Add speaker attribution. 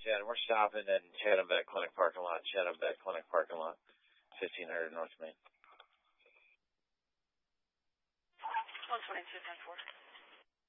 Speaker 1: Chatham. We're stopping in Chatham Vet Clinic parking lot. Chatham Vet Clinic parking lot, 1500 North Main.
Speaker 2: 122.4.